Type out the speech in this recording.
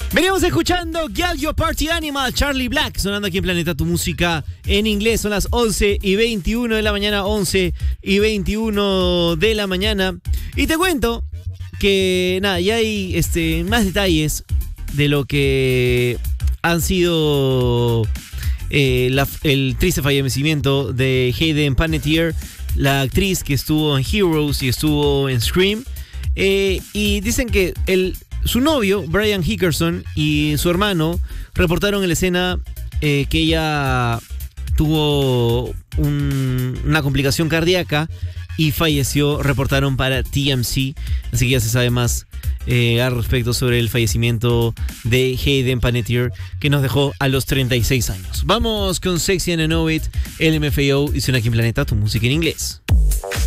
Venimos escuchando Girl Your Party Animal, Charlie Black, sonando aquí en Planeta Tu Música en inglés. Son las 11:21 de la mañana, 11:21 de la mañana. Y te cuento que nada, ya hay más detalles de lo que han sido el triste fallecimiento de Hayden Panettiere, la actriz que estuvo en Heroes y estuvo en Scream. Y dicen que su novio, Brian Hickerson, y su hermano reportaron en la escena que ella tuvo una complicación cardíaca y falleció. Reportaron para TMZ, así que ya se sabe más al respecto sobre el fallecimiento de Hayden Panettiere, que nos dejó a los 36 años. Vamos con Sexy and I Know It, LMFAO y suena aquí en Planeta Tu Música en inglés.